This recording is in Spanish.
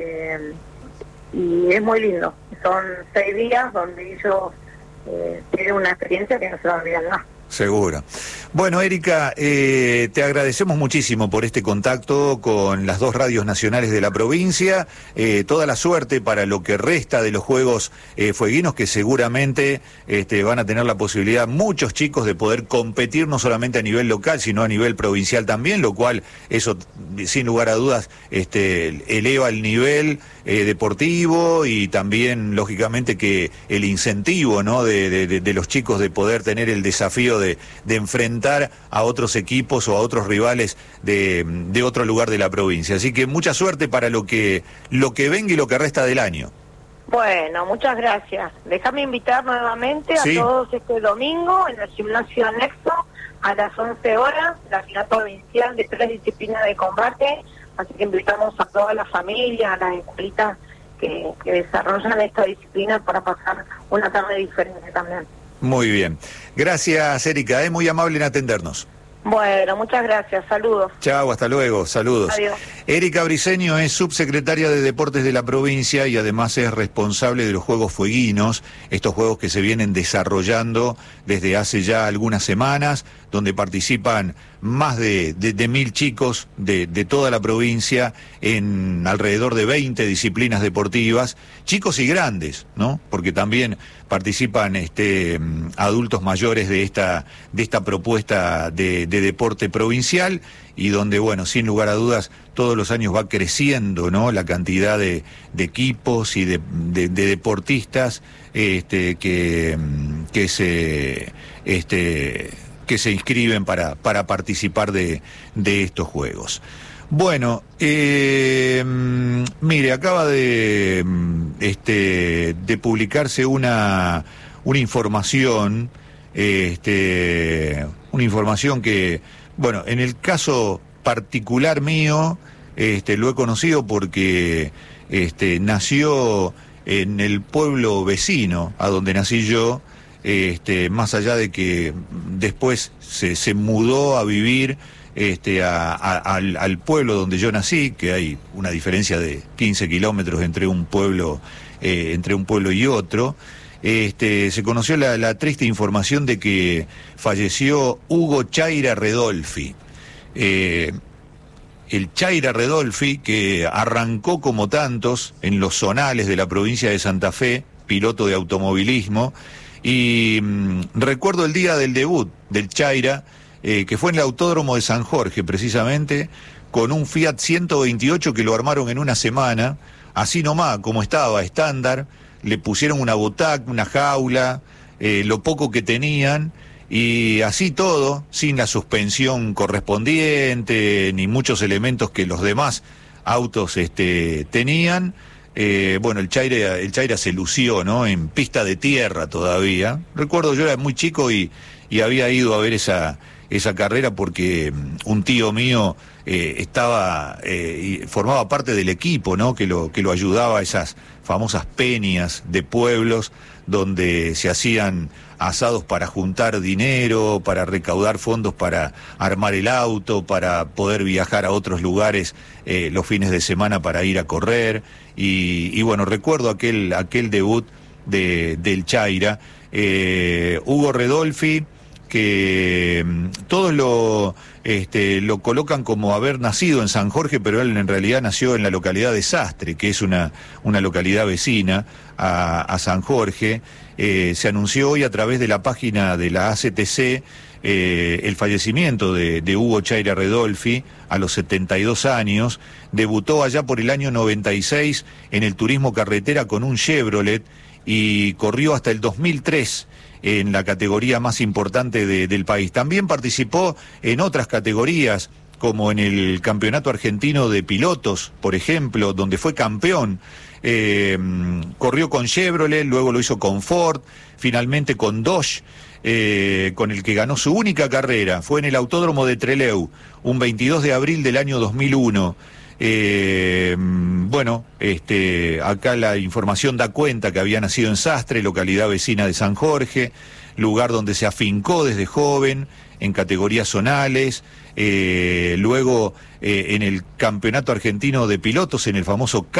y es muy lindo. Son 6 días donde ellos tienen una experiencia que no se va a olvidar más. Seguro. Bueno, Erika, te agradecemos muchísimo por este contacto con las 2 radios nacionales de la provincia. Toda la suerte para lo que resta de los Juegos Fueguinos, que seguramente van a tener la posibilidad muchos chicos de poder competir no solamente a nivel local, sino a nivel provincial también, lo cual eso, sin lugar a dudas, eleva el nivel deportivo y también, lógicamente, que el incentivo, ¿no?, de los chicos de poder tener el desafío de enfrentar a otros equipos o a otros rivales de otro lugar de la provincia. Así que mucha suerte para lo que venga y lo que resta del año. Bueno, muchas gracias. Déjame invitar nuevamente a todos este domingo en el gimnasio Anexo a las 11 horas, la final provincial de 3 disciplinas de combate. Así que invitamos a todas las familias, a las escuelitas que desarrollan esta disciplina para pasar una tarde diferente también. Muy bien. Gracias, Erika, muy amable en atendernos. Bueno, muchas gracias. Saludos. Chao, hasta luego. Saludos. Adiós. Erika Briceño es subsecretaria de Deportes de la provincia y además es responsable de los Juegos Fueguinos, estos juegos que se vienen desarrollando desde hace ya algunas semanas, donde participan más de 1.000 chicos de toda la provincia en alrededor de 20 disciplinas deportivas, chicos y grandes, ¿no? Porque también participan adultos mayores de esta propuesta de deporte provincial, y donde, bueno, sin lugar a dudas, todos los años va creciendo, ¿no?, la cantidad de equipos y de deportistas que se inscriben para participar de estos juegos. Bueno, mire, acaba de publicarse una información, una información que, bueno, en el caso particular mío, lo he conocido porque nació en el pueblo vecino a donde nací yo, más allá de que después se mudó a vivir al pueblo donde yo nací, que hay una diferencia de 15 kilómetros entre un pueblo y otro. Se conoció la triste información de que falleció Hugo Chaira Redolfi. El Chaira Redolfi, que arrancó como tantos en los zonales de la provincia de Santa Fe, piloto de automovilismo, y recuerdo el día del debut del Chaira, que fue en el Autódromo de San Jorge, precisamente, con un Fiat 128 que lo armaron en una semana, así nomás, como estaba, estándar, le pusieron una butaca, una jaula, lo poco que tenían, y así todo, sin la suspensión correspondiente, ni muchos elementos que los demás autos tenían. Bueno, el Chaira se lució, ¿no?, en pista de tierra todavía. Recuerdo, yo era muy chico y había ido a ver esa carrera porque un tío mío formaba parte del equipo, ¿no?, que lo ayudaba a esas famosas peñas de pueblos donde se hacían asados para juntar dinero, para recaudar fondos para armar el auto, para poder viajar a otros lugares los fines de semana para ir a correr. Y bueno, recuerdo aquel debut del Chaira. Hugo Redolfi, que todos lo colocan como haber nacido en San Jorge, pero él en realidad nació en la localidad de Sastre, que es una localidad vecina a San Jorge. Se anunció hoy a través de la página de la ACTC el fallecimiento de Hugo Chaira Redolfi a los 72 años. Debutó allá por el año 96 en el turismo carretera con un Chevrolet y corrió hasta el 2003 en la categoría más importante del país. También participó en otras categorías, como en el Campeonato Argentino de Pilotos, por ejemplo, donde fue campeón. Corrió con Chevrolet, luego lo hizo con Ford, finalmente con Dodge, con el que ganó su única carrera. Fue en el Autódromo de Trelew, un 22 de abril del año 2001. Bueno, acá la información da cuenta que había nacido en Sastre, localidad vecina de San Jorge, lugar donde se afincó desde joven en categorías zonales, luego en el Campeonato Argentino de Pilotos, en el famoso